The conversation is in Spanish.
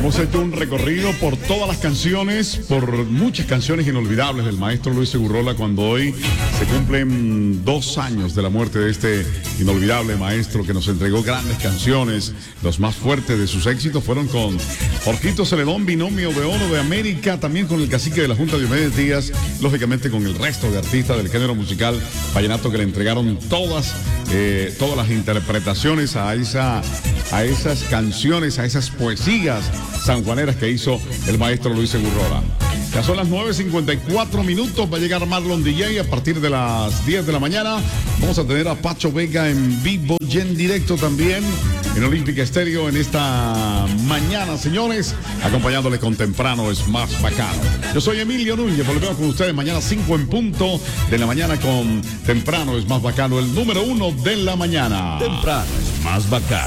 Hemos hecho un recorrido por todas las canciones, por muchas canciones inolvidables del maestro Luis Segurrola, cuando hoy se cumplen 2 años de la muerte de este inolvidable maestro que nos entregó grandes canciones. Los más fuertes de sus éxitos fueron con Jorgito Celedón, Binomio de Oro de América, también con el cacique de la Junta Diomedes Díaz, lógicamente con el resto de artistas del género musical vallenato que le entregaron todas las interpretaciones a esas canciones, a esas poesías sanjuaneras que hizo el maestro Luis Segurrola. Ya son las 9:54, va a llegar Marlon DJ a partir de las 10 de la mañana. Vamos a tener a Pacho Vega en vivo y en directo también en Olímpica Estéreo en esta mañana, señores, acompañándole con Temprano es Más Bacano. Yo soy Emilio Núñez, volvemos con ustedes mañana 5 en punto de la mañana con Temprano es Más Bacano, el número 1 de la mañana. Temprano es Más Bacano.